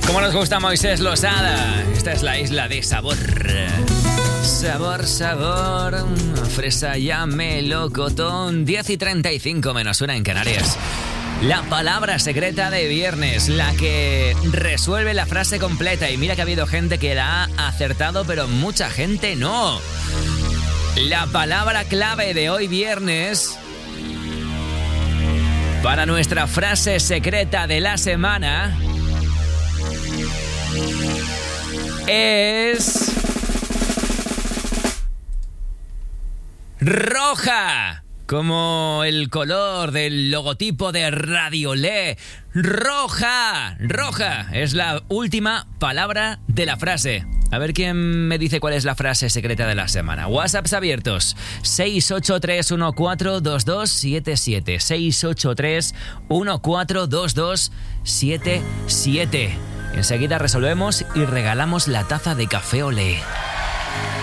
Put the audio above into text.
Como nos gusta Moisés Losada. Esta es la isla de sabor. Sabor, sabor. Fresa ya melocotón. 10:35 menos 1 en Canarias. La palabra secreta de viernes, la que resuelve la frase completa. Y mira que ha habido gente que la ha acertado, pero mucha gente no. La palabra clave de hoy viernes para nuestra frase secreta de la semana es roja. Como el color del logotipo de Radiolé. Roja. Roja es la última palabra de la frase. A ver quién me dice cuál es la frase secreta de la semana. WhatsApps abiertos. 683142277. 683142277. Enseguida resolvemos y regalamos la taza de café Olé.